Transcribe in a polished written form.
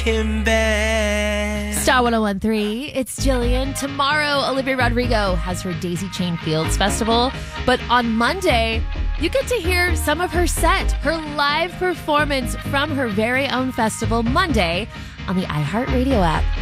him back. Star 1013, it's Jillian. Tomorrow, Olivia Rodrigo has her Daisy Chain Fields Festival. But on Monday, you get to hear some of her set, her live performance from her very own festival Monday on the iHeartRadio app.